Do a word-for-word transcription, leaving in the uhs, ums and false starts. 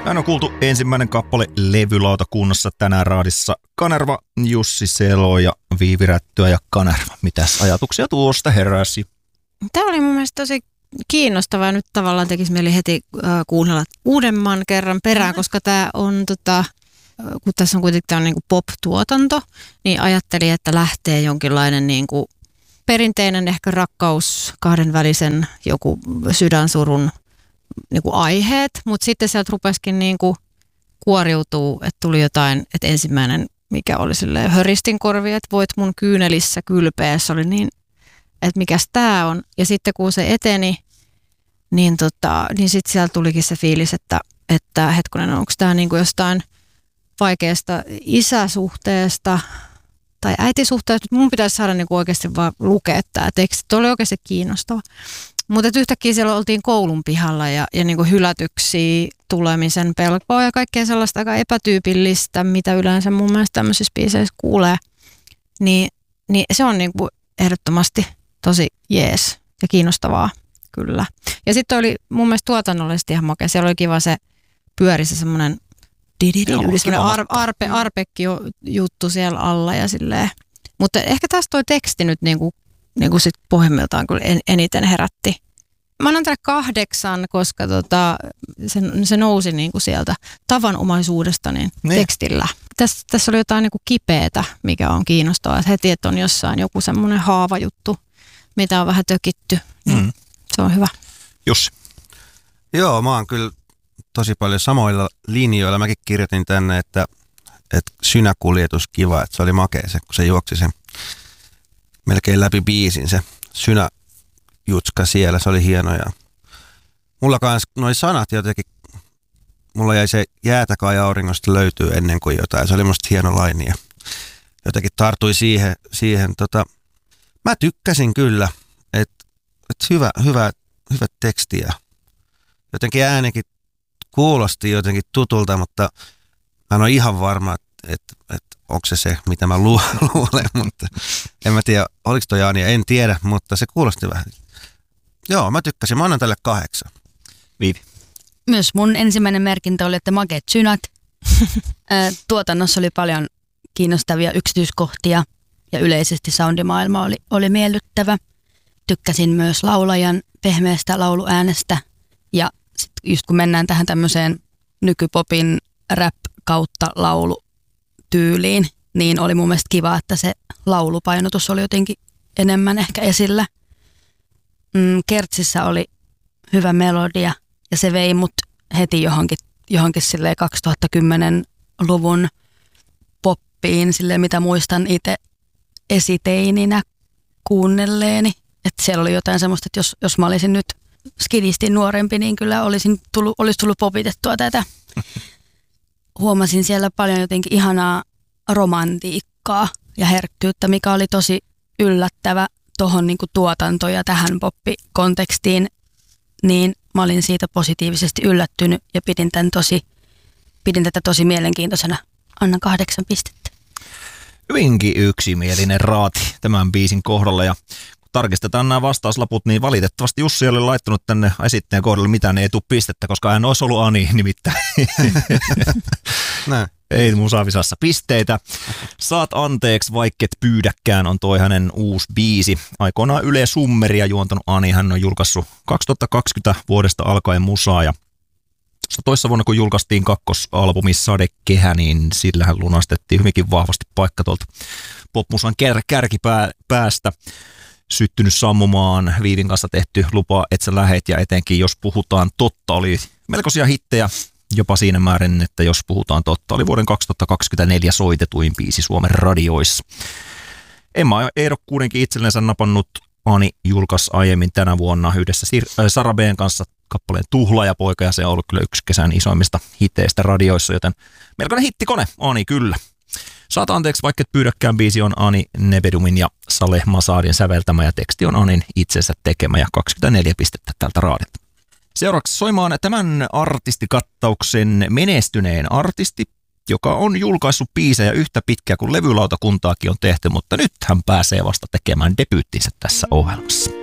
Näin on kuultu ensimmäinen kappale levylautakunnassa tänään raadissa. Kanerva, Jussi Selo ja Viivi Rättyä ja Kanerva. Mitäs ajatuksia tuosta heräsi? Tämä oli mun mielestä tosi kiinnostavaa. Nyt tavallaan tekisi mieli heti äh, kuunnella uudemman kerran perään, koska tämä on, tota, kun tässä on kuitenkin tämä niin kuin pop-tuotanto, niin ajattelin, että lähtee jonkinlainen niin kuin perinteinen ehkä rakkaus, kahdenvälisen joku sydänsurun niin kuin aiheet, mutta sitten sieltä rupesikin niin kuin kuoriutuu, että tuli jotain, että ensimmäinen, mikä oli silleen höristin korvi, että voit mun kyynelissä kylpeä, se oli niin, että mikäs tää on. Ja sitten kun se eteni, niin, tota, niin sitten sieltä tulikin se fiilis, että, että hetkonen, onko tämä niin kuin jostain vaikeasta isäsuhteesta tai äitisuhteesta, mun pitäisi saada niin kuin oikeasti vaan lukea tämä teksti. Tuo oli oikeasti kiinnostava. Mutta yhtäkkiä siellä oltiin koulun pihalla ja, ja niin kuin hylätyksiä, tulemisen pelkoa ja kaikkea sellaista aika epätyypillistä, mitä yleensä mun mielestä tämmöisissä biiseissä kuulee. Niin, niin se on niin kuin ehdottomasti tosi jees ja kiinnostavaa, kyllä. Ja sitten oli mun mielestä tuotannollisesti ihan makea. Siellä oli kiva se pyöri se semmoinen ar, arpe, arpekki juttu siellä alla ja silleen. Mutta ehkä tässä toi teksti nyt niinku niin kuin sit pohjimmiltaan kyllä en, eniten herätti. Mä annan tälle kahdeksan, koska tota, se, se nousi niin kuin sieltä tavanomaisuudesta niin ne. tekstillä. Tässä, tässä oli jotain niin kuin kipeätä, mikä on kiinnostavaa. Että heti, että on jossain joku semmoinen haavajuttu, mitä on vähän tökitty. Niin mm. Se on hyvä. Jussi. Joo, mä oon kyllä tosi paljon samoilla linjoilla. Mäkin kirjoitin tänne, että, että synäkuljetus kiva, että se oli makea se, kun se juoksi sen melkein läpi biisin se synäjutska siellä, se oli hieno. Ja mulla kans noi sanat jotenkin, mulla jäi se jäätä kai auringosta löytyy ennen kuin jotain, se oli musta hieno laini ja jotenkin tartui siihen. siihen tota. Mä tykkäsin kyllä, että et hyvä, hyvä, hyvä teksti ja jotenkin äänikin kuulosti jotenkin tutulta, mutta mä en ole ihan varma, että et, et onko se se, mitä mä lu- luulen, mutta en mä tiedä, oliko toi Anja, en tiedä, mutta se kuulosti vähän. Joo, mä tykkäsin, mä annan tälle kahdeksan. Viivi. Myös mun ensimmäinen merkintä oli, että makeat synät. Tuotannossa oli paljon kiinnostavia yksityiskohtia ja yleisesti soundimaailma oli, oli miellyttävä. Tykkäsin myös laulajan pehmeästä lauluäänestä ja sit just kun mennään tähän tämmöiseen nykypopin rap kautta laulutyyliin, niin oli mun mielestä kiva, että se laulupainotus oli jotenkin enemmän ehkä esillä. Mm, Kertsissä oli hyvä melodia ja se vei mut heti johonkin, johonkin silleen kaksituhattakymmenluvun poppiin, silleen mitä muistan itse esiteininä kuunnelleeni. Että siellä oli jotain semmoista, että jos, jos mä olisin nyt skidisti nuorempi, niin kyllä olisin tullut, olisi tullut popitettua tätä. Huomasin siellä paljon jotenkin ihanaa romantiikkaa ja herkkyyttä, mikä oli tosi yllättävä tuohon niinku tuotantoon ja tähän poppikontekstiin, niin mä olin siitä positiivisesti yllättynyt ja pidin, tämän tosi, pidin tätä tosi mielenkiintoisena. Annan kahdeksan pistettä. Hyvinkin yksimielinen raati tämän biisin kohdalla ja tarkistetaan nämä vastauslaput, niin valitettavasti Jussi oli laittanut tänne esittäjän kohdalle mitään, ei tule pistettä, koska hän olisi ollut Ani nimittäin. Näin. Ei mun Saavisaassa pisteitä. Saat anteeksi, vaikket pyydäkään, on toi hänen uusi biisi. Aikoinaan Yle Summeria juontanut Ani, hän on julkaissut kaksituhattakaksikymmentä vuodesta alkaen musaa ja toissa vuonna kun julkaistiin kakkosalbumi Sadekehä, niin sillähän lunastettiin hyvinkin vahvasti paikka tuolta popmusan kär- kärkipäästä. Syttynyt sammumaan, Viivin kanssa tehty Lupa, et sä lähet ja etenkin jos puhutaan totta, oli melkoisia hittejä jopa siinä määrin, että jos puhutaan totta, oli vuoden kaksituhattakaksikymmentäneljä soitetuin biisi Suomen radioissa. Emma ehdokkuudenkin itsellensä napannut. Ani julkaisi aiemmin tänä vuonna yhdessä Sir- äh, Sara B:n kanssa kappaleen Tuhlaajapoika ja se on ollut kyllä yksi kesän isoimmista hiteistä radioissa, joten melkoinen hittikone, Ani kyllä. Saat anteeksi, vaikka et pyydäkään, biisi on Ani Nebedumin ja Saleh Masadin säveltämä ja teksti on Anin itsensä tekemä ja kaksikymmentäneljä pistettä tältä raadilta. Seuraavaksi soimaan tämän artistikattauksen menestyneen artisti, joka on julkaissut biisejä yhtä pitkään kuin levylautakuntaakin on tehty, mutta nyt hän pääsee vasta tekemään debyyttinsä tässä ohjelmassa.